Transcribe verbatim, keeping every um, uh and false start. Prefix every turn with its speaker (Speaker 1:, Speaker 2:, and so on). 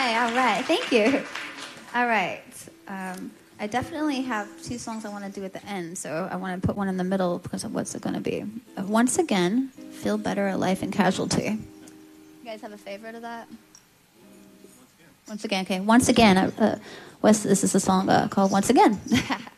Speaker 1: Okay, all right. Thank you. All right. Um, I definitely have two songs I want to do at the end, so I want to put one in the middle because of what's it going to be. Uh, Once Again, Feel Better at Life and Casualty. You guys have a favorite of that? Once Again, okay. Once Again, uh, uh, Wes, this is a song uh, called Once Again.